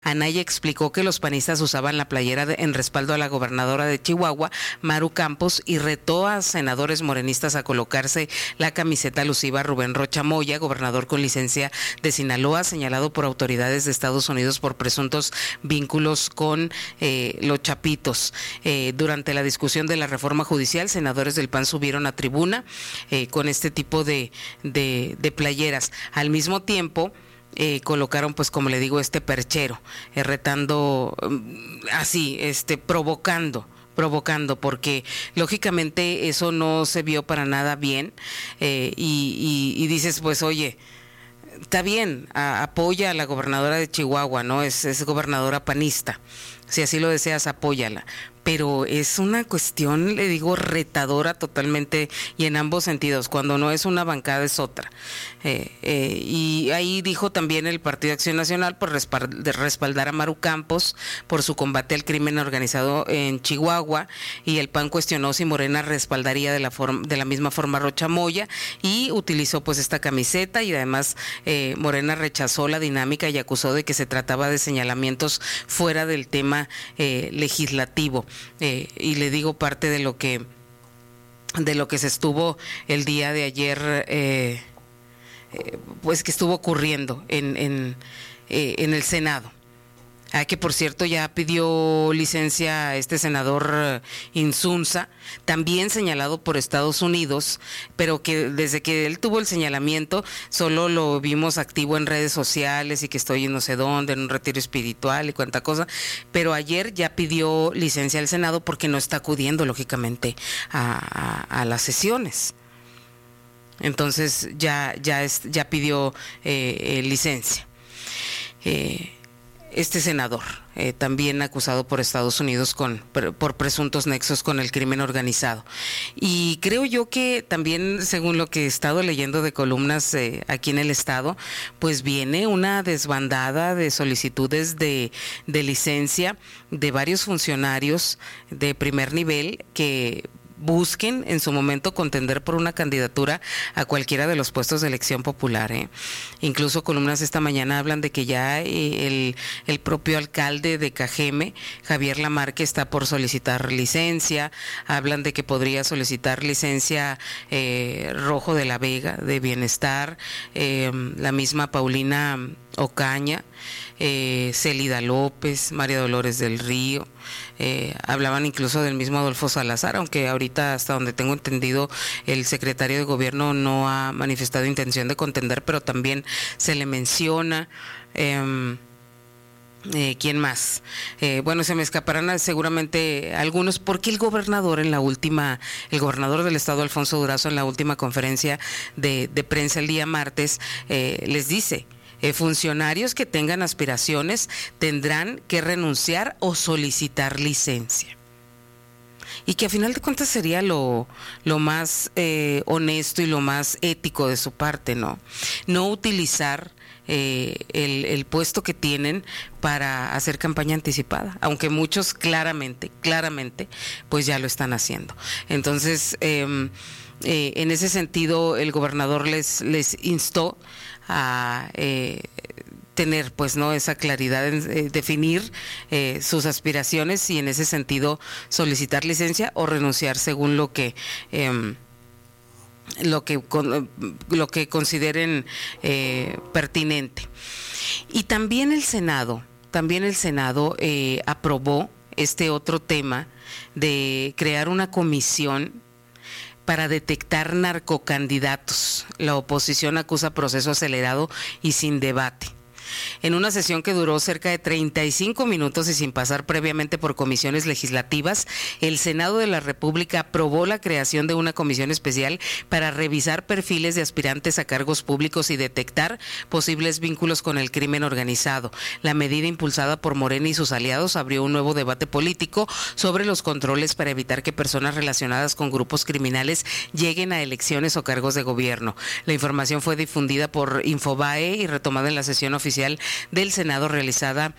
Anaya explicó que los panistas usaban la playera en respaldo a la gobernadora de Chihuahua, Maru Campos, y retó a senadores morenistas a colocarse la camiseta alusiva a Rubén Rocha Moya, gobernador con licencia de Sinaloa, señalado por autoridades de Estados Unidos por presuntos vínculos con los Chapitos. Durante la discusión de la reforma judicial, senadores del PAN subieron a tribuna con este tipo de playeras. Al mismo tiempo, colocaron, pues como le digo, este perchero, retando así, provocando, porque lógicamente eso no se vio para nada bien, y dices, pues oye, está bien, apoya a la gobernadora de Chihuahua, ¿no? Es gobernadora panista, si así lo deseas, apóyala. Pero es una cuestión, le digo, retadora totalmente, y en ambos sentidos. Cuando no es una bancada es otra. Y ahí dijo también el Partido Acción Nacional por respaldar a Maru Campos por su combate al crimen organizado en Chihuahua, y el PAN cuestionó si Morena respaldaría de la misma forma a Rocha Moya, y utilizó pues esta camiseta, y además Morena rechazó la dinámica y acusó de que se trataba de señalamientos fuera del tema legislativo. Y le digo, parte de lo que se estuvo el día de ayer, pues que estuvo ocurriendo en el Senado. Que por cierto ya pidió licencia este senador Insunza, también señalado por Estados Unidos, pero que desde que él tuvo el señalamiento solo lo vimos activo en redes sociales y que estoy en no sé dónde, en un retiro espiritual y cuánta cosa, pero ayer ya pidió licencia al Senado porque no está acudiendo lógicamente a las sesiones. Entonces ya pidió licencia. Este senador, también acusado por Estados Unidos por presuntos nexos con el crimen organizado. Y creo yo que también, según lo que he estado leyendo de columnas aquí en el estado, pues viene una desbandada de solicitudes de licencia de varios funcionarios de primer nivel que busquen en su momento contender por una candidatura a cualquiera de los puestos de elección popular. Incluso columnas esta mañana hablan de que ya el propio alcalde de Cajeme, Javier Lamarque, está por solicitar licencia. Hablan de que podría solicitar licencia Rojo de la Vega de Bienestar, la misma Paulina Ocaña, Célida López, María Dolores del Río. Hablaban incluso del mismo Adolfo Salazar, aunque ahorita, hasta donde tengo entendido, el secretario de gobierno no ha manifestado intención de contender, pero también se le menciona. ¿Quién más? Bueno, se me escaparán seguramente algunos, porque el gobernador del estado, Alfonso Durazo, en la última conferencia de prensa el día martes, les dice: funcionarios que tengan aspiraciones tendrán que renunciar o solicitar licencia. Y que a final de cuentas sería lo más honesto y lo más ético de su parte, ¿no? No utilizar el puesto que tienen para hacer campaña anticipada, aunque muchos claramente, pues ya lo están haciendo. Entonces, en ese sentido, el gobernador les instó a tener, pues, no, esa claridad en definir sus aspiraciones, y en ese sentido solicitar licencia o renunciar según lo que consideren pertinente. Y también el Senado aprobó este otro tema de crear una comisión para detectar narcocandidatos. La oposición acusa proceso acelerado y sin debate. En una sesión que duró cerca de 35 minutos y sin pasar previamente por comisiones legislativas, el Senado de la República aprobó la creación de una comisión especial para revisar perfiles de aspirantes a cargos públicos y detectar posibles vínculos con el crimen organizado. La medida, impulsada por Morena y sus aliados, abrió un nuevo debate político sobre los controles para evitar que personas relacionadas con grupos criminales lleguen a elecciones o cargos de gobierno. La información fue difundida por Infobae y retomada en la sesión oficial especial del Senado realizada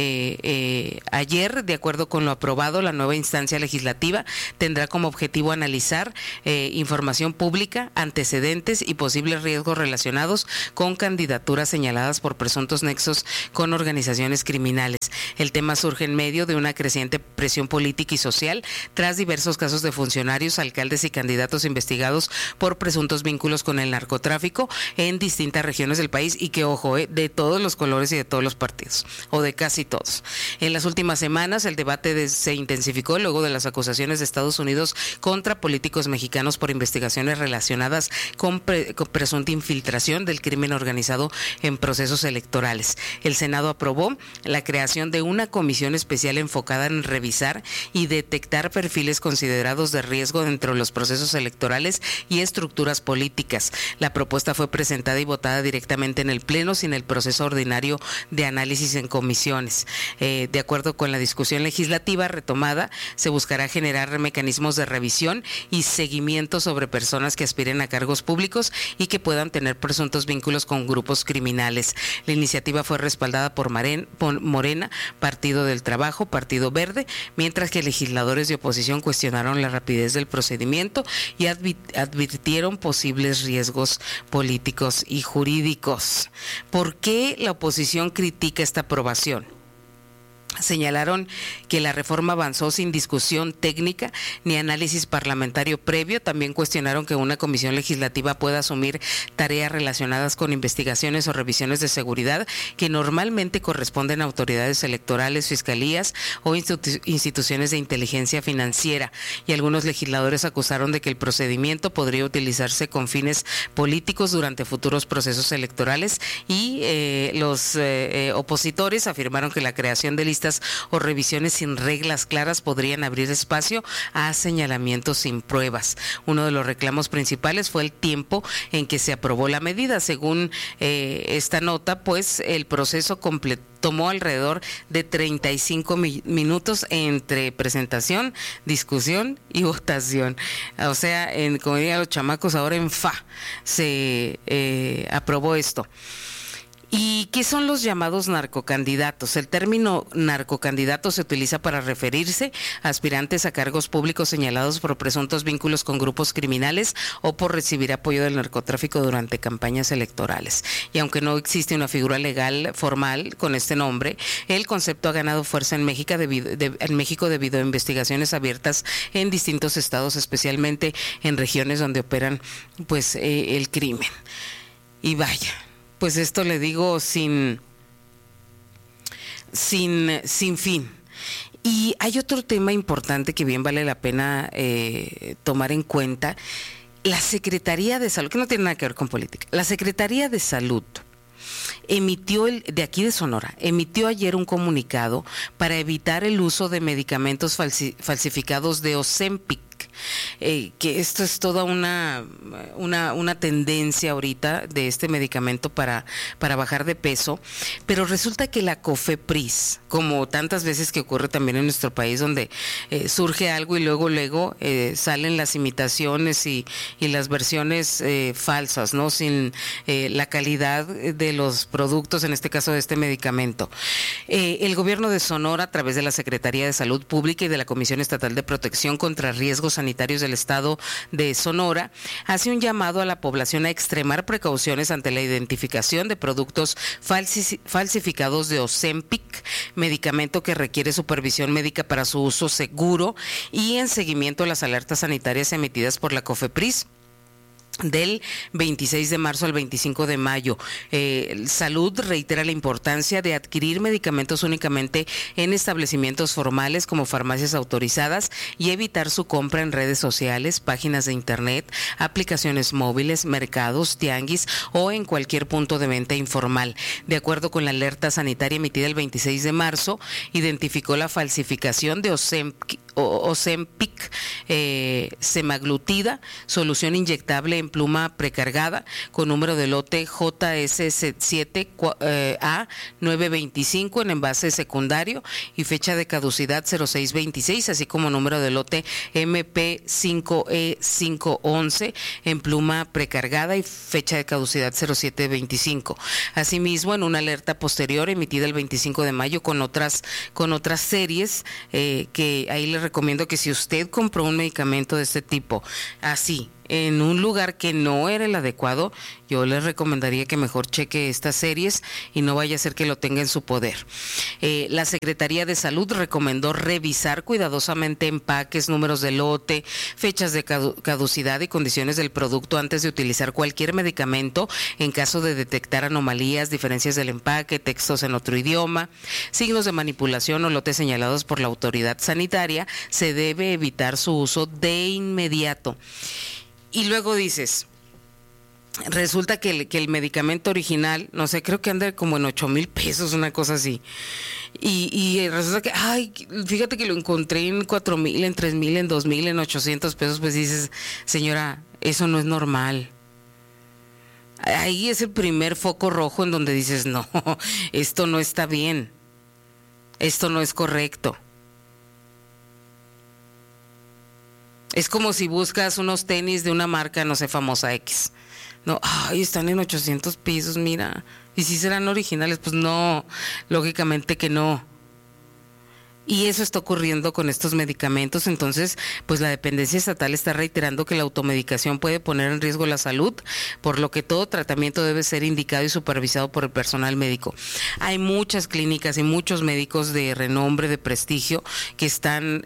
ayer. De acuerdo con lo aprobado, la nueva instancia legislativa tendrá como objetivo analizar información pública, antecedentes y posibles riesgos relacionados con candidaturas señaladas por presuntos nexos con organizaciones criminales. El tema surge en medio de una creciente presión política y social tras diversos casos de funcionarios, alcaldes y candidatos investigados por presuntos vínculos con el narcotráfico en distintas regiones del país y que, ojo, de todos los colores y de todos los partidos, o de casi todos. En las últimas semanas el debate se intensificó luego de las acusaciones de Estados Unidos contra políticos mexicanos por investigaciones relacionadas con presunta infiltración del crimen organizado en procesos electorales. El Senado aprobó la creación de una comisión especial enfocada en revisar y detectar perfiles considerados de riesgo dentro de los procesos electorales y estructuras políticas. La propuesta fue presentada y votada directamente en el Pleno sin el proceso ordinario de análisis en comisiones. De acuerdo con la discusión legislativa retomada, se buscará generar mecanismos de revisión y seguimiento sobre personas que aspiren a cargos públicos y que puedan tener presuntos vínculos con grupos criminales. La iniciativa fue respaldada por Morena, Partido del Trabajo, Partido Verde, mientras que legisladores de oposición cuestionaron la rapidez del procedimiento y advirtieron posibles riesgos políticos y jurídicos. ¿Por qué la oposición critica esta aprobación? Señalaron que la reforma avanzó sin discusión técnica ni análisis parlamentario previo. También cuestionaron que una comisión legislativa pueda asumir tareas relacionadas con investigaciones o revisiones de seguridad que normalmente corresponden a autoridades electorales, fiscalías o instituciones de inteligencia financiera. Y algunos legisladores acusaron de que el procedimiento podría utilizarse con fines políticos durante futuros procesos electorales y los opositores afirmaron que la creación de listas o revisiones sin reglas claras podrían abrir espacio a señalamientos sin pruebas. Uno de los reclamos principales fue el tiempo en que se aprobó la medida. Según esta nota, pues el proceso tomó alrededor de 35 minutos entre presentación, discusión y votación. O sea, como dirían los chamacos, ahora en se aprobó esto. ¿Y qué son los llamados narcocandidatos? El término narcocandidato se utiliza para referirse a aspirantes a cargos públicos señalados por presuntos vínculos con grupos criminales o por recibir apoyo del narcotráfico durante campañas electorales. Y aunque no existe una figura legal formal con este nombre, el concepto ha ganado fuerza en México debido a investigaciones abiertas en distintos estados, especialmente en regiones donde operan pues el crimen. Y vaya, pues esto le digo sin fin. Y hay otro tema importante que bien vale la pena tomar en cuenta. La Secretaría de Salud, que no tiene nada que ver con política, la Secretaría de Salud de aquí de Sonora, emitió ayer un comunicado para evitar el uso de medicamentos falsificados de Ozempic. Que esto es toda una tendencia ahorita de este medicamento para bajar de peso, pero resulta que la COFEPRIS, como tantas veces que ocurre también en nuestro país, donde surge algo y luego salen las imitaciones y las versiones falsas, ¿no? Sin la calidad de los productos, en este caso de este medicamento. El gobierno de Sonora, a través de la Secretaría de Salud Pública y de la Comisión Estatal de Protección contra Riesgos Sanitarios del Estado de Sonora, hace un llamado a la población a extremar precauciones ante la identificación de productos falsificados de Ozempic, medicamento que requiere supervisión médica para su uso seguro y en seguimiento a las alertas sanitarias emitidas por la COFEPRIS del 26 de marzo al 25 de mayo. Salud reitera la importancia de adquirir medicamentos únicamente en establecimientos formales como farmacias autorizadas y evitar su compra en redes sociales, páginas de internet, aplicaciones móviles, mercados, tianguis o en cualquier punto de venta informal. De acuerdo con la alerta sanitaria emitida el 26 de marzo, identificó la falsificación de Ozempic, semaglutida, solución inyectable en pluma precargada con número de lote JS7A925 en envase secundario y fecha de caducidad 0626, así como número de lote MP5E511 en pluma precargada y fecha de caducidad 0725. Asimismo, en una alerta posterior emitida el 25 de mayo con otras series, que ahí les recomiendo que si usted compró un medicamento de este tipo, así, en un lugar que no era el adecuado, yo les recomendaría que mejor cheque estas series y no vaya a ser que lo tenga en su poder. La Secretaría de Salud recomendó revisar cuidadosamente empaques, números de lote, fechas de caducidad y condiciones del producto antes de utilizar cualquier medicamento en caso de detectar anomalías, diferencias del empaque, textos en otro idioma, signos de manipulación o lotes señalados por la autoridad sanitaria. Se debe evitar su uso de inmediato. Y luego dices, resulta que el medicamento original, no sé, creo que anda como en 8,000 pesos, una cosa así. Y resulta que, fíjate que lo encontré en 4,000, en 3,000, en 2,000, en 800 pesos. Pues dices, señora, eso no es normal. Ahí es el primer foco rojo en donde dices, no, esto no está bien. Esto no es correcto. Es como si buscas unos tenis de una marca, no sé, famosa X. No, están en 800 pesos, mira. ¿Y si serán originales? Pues no, lógicamente que no. Y eso está ocurriendo con estos medicamentos. Entonces, pues la dependencia estatal está reiterando que la automedicación puede poner en riesgo la salud, por lo que todo tratamiento debe ser indicado y supervisado por el personal médico. Hay muchas clínicas y muchos médicos de renombre, de prestigio, que están,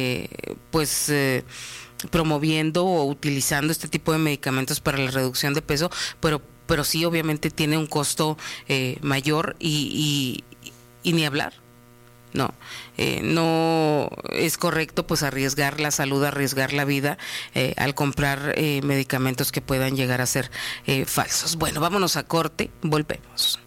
promoviendo o utilizando este tipo de medicamentos para la reducción de peso, pero sí, obviamente tiene un costo mayor y ni hablar. No, no es correcto pues arriesgar la salud, arriesgar la vida al comprar medicamentos que puedan llegar a ser falsos. Bueno, vámonos a corte, volvemos.